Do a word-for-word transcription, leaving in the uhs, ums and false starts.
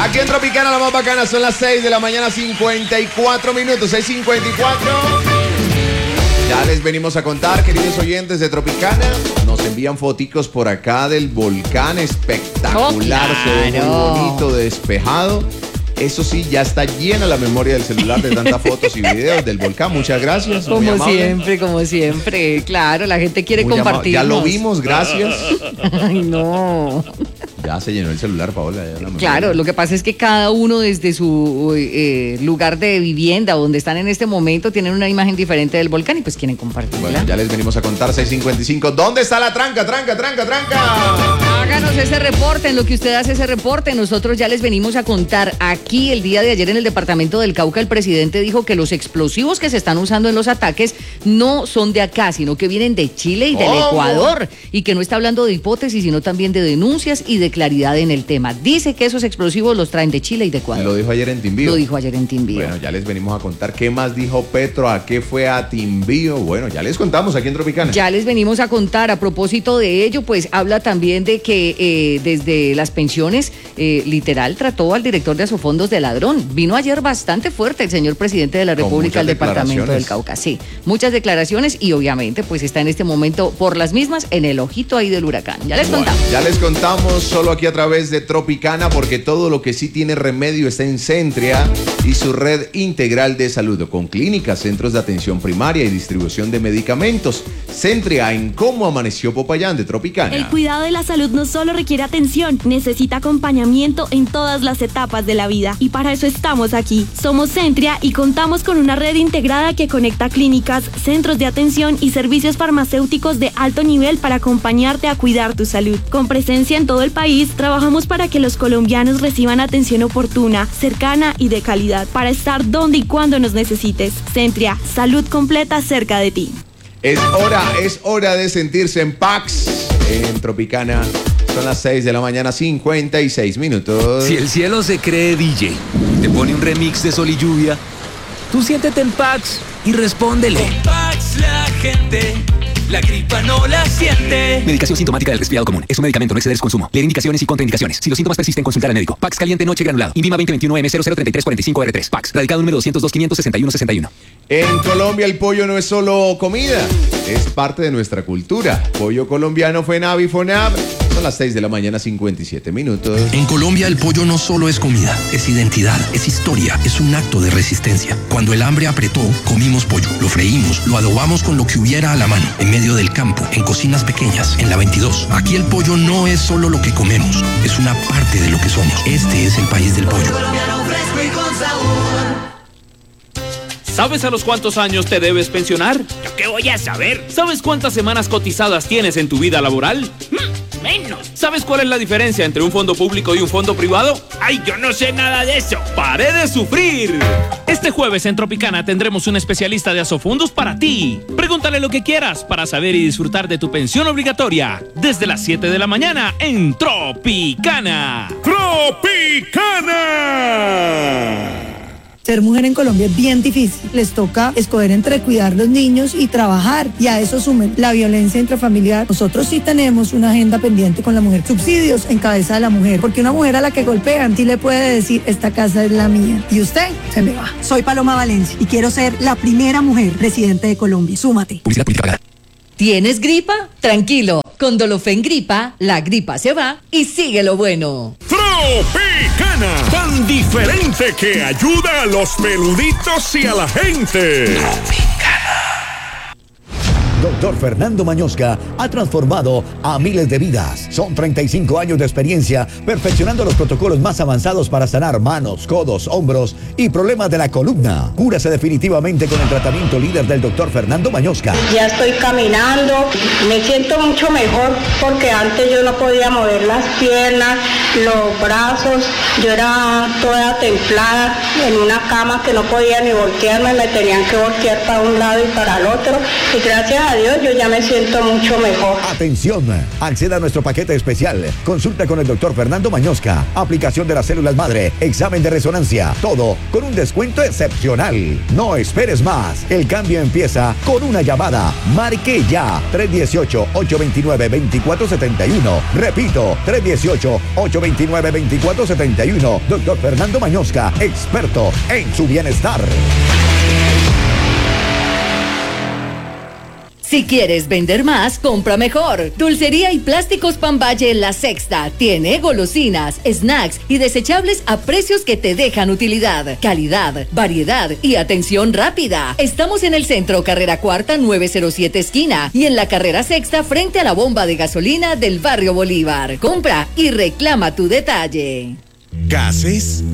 Aquí en Tropicana, la más bacana, son las seis de la mañana, cincuenta y cuatro minutos, seis cincuenta y cuatro. Ya les venimos a contar, queridos oyentes de Tropicana. Nos envían foticos por acá del volcán espectacular, Oh, se ve muy claro. bonito, despejado. Eso sí, ya está llena la memoria del celular de tantas fotos y videos del volcán. Muchas gracias. muy Como amable. siempre, como siempre. Claro, la gente quiere Muy amable. compartir. Ya lo vimos, gracias. Ay, no. Ya se llenó el celular, Paola. ya la memoria. Claro, lo que pasa es que cada uno desde su eh, lugar de vivienda, donde están en este momento, tienen una imagen diferente del volcán y pues quieren compartirla. Bueno, ya les venimos a contar, seis cincuenta y cinco. ¿Dónde está la tranca, tranca, tranca, tranca? Háganos ese reporte, en lo que usted hace ese reporte, nosotros ya les venimos a contar. Aquí el día de ayer en el departamento del Cauca, el presidente dijo que los explosivos que se están usando en los ataques no son de acá, sino que vienen de Chile y del ¿Cómo? Ecuador, y que no está hablando de hipótesis, sino también de denuncias y de claridad en el tema. Dice que esos explosivos los traen de Chile y de Ecuador. Lo dijo ayer en Timbío. Lo dijo ayer en Timbío. Bueno, ya les venimos a contar qué más dijo Petro, a qué fue a Timbío. Bueno, ya les contamos aquí en Tropicana. Ya les venimos a contar. A propósito de ello, pues habla también de que eh, desde las pensiones, eh, literal, trató al director de Asofondos de ladrón. Vino ayer bastante fuerte el señor presidente de la Con República al muchas departamento del declaraciones. Cauca. Sí, muchas declaraciones y obviamente pues está en este momento por las mismas en el ojito ahí del huracán. Ya les Bueno, contamos. ya les contamos solo aquí a través de Tropicana, porque todo lo que sí tiene remedio está en Centria y su red integral de salud, con clínicas, centros de atención primaria y distribución de medicamentos. Centria, en Cómo Amaneció Popayán de Tropicana. El cuidado de la salud no solo requiere atención, necesita acompañamiento en todas las etapas de la vida. Y para eso estamos aquí. Somos Centria y contamos con una red integrada que conecta clínicas, centros de atención y servicios farmacéuticos de alto nivel para acompañarte a cuidar tu salud. Con presencia en todo el país, trabajamos para que los colombianos reciban atención oportuna, cercana y de calidad, para estar donde y cuando nos necesites. Centria, salud completa cerca de ti. Es hora, es hora de sentirse en Pax en Tropicana. Son las seis de la mañana, cincuenta y seis minutos. Si el cielo se cree D J, te pone un remix de Sol y Lluvia, tú siéntete en Pax y respóndele. Con Pax la gente, la gripa no la siente. Medicación sintomática del resfriado común. Es un medicamento, no exceder su consumo. Leer indicaciones y contraindicaciones. Si los síntomas persisten, consultar al médico. Pax caliente noche granulado. Invima veinte veintiuno M cero cero treinta y tres cuarenta y cinco R tres. Pax. Radicado número doscientos dos quinientos sesenta y uno sesenta y uno. En Colombia el pollo no es solo comida, es parte de nuestra cultura. Pollo colombiano FENAV y FONAV. Son las seis de la mañana, cincuenta y siete minutos. En Colombia el pollo no solo es comida, es identidad, es historia, es un acto de resistencia. Cuando el hambre apretó, comimos pollo, lo freímos, lo adobamos con lo que hubiera a la mano, en medio del campo, en cocinas pequeñas, en la veintidós. Aquí el pollo no es solo lo que comemos, es una parte de lo que somos. Este es el país del pollo. ¿Sabes a los cuántos años te debes pensionar? ¿Yo qué voy a saber? ¿Sabes cuántas semanas cotizadas tienes en tu vida laboral? Hmm, menos. ¿Sabes cuál es la diferencia entre un fondo público y un fondo privado? Ay, yo no sé nada de eso. ¡Pare de sufrir! Este jueves en Tropicana tendremos un especialista de Asofondos para ti. Pregúntale lo que quieras para saber y disfrutar de tu pensión obligatoria. Desde las siete de la mañana en Tropicana. ¡Tropicana! Ser mujer en Colombia es bien difícil. Les toca escoger entre cuidar los niños y trabajar. Y a eso sumen la violencia intrafamiliar. Nosotros sí tenemos una agenda pendiente con la mujer. Subsidios en cabeza de la mujer. Porque una mujer a la que golpean sí le puede decir, esta casa es la mía. Y usted se me va. Soy Paloma Valencia y quiero ser la primera mujer presidente de Colombia. Súmate. Publicidad política pagada. ¿Tienes gripa? Tranquilo. Con Dolofen Gripa, la gripa se va y sigue lo bueno. Tropicana, tan diferente que ayuda a los peluditos y a la gente. Doctor Fernando Mañosca ha transformado a miles de vidas. Son treinta y cinco años de experiencia perfeccionando los protocolos más avanzados para sanar manos, codos, hombros y problemas de la columna. Cúrase definitivamente con el tratamiento líder del doctor Fernando Mañosca. Ya estoy caminando, me siento mucho mejor porque antes yo no podía mover las piernas, los brazos, yo era toda templada en una cama que no podía ni voltearme, me tenían que voltear para un lado y para el otro y gracias a a Dios yo ya me siento mucho mejor. Atención, acceda a nuestro paquete especial. Consulta con el doctor Fernando Mañosca, aplicación de las células madre, examen de resonancia, todo con un descuento excepcional. No esperes más, el cambio empieza con una llamada. Marque ya, tres uno ocho, ocho dos nueve, dos cuatro siete uno. Repito, tres uno ocho, ocho dos nueve, dos cuatro siete uno. Doctor Fernando Mañosca, experto en su bienestar. Si quieres vender más, compra mejor. Dulcería y Plásticos Pambaye La Sexta tiene golosinas, snacks y desechables a precios que te dejan utilidad, calidad, variedad y atención rápida. Estamos en el centro, carrera cuarta, novecientos siete esquina, y en la carrera sexta frente a la bomba de gasolina del barrio Bolívar. Compra y reclama tu detalle. Gases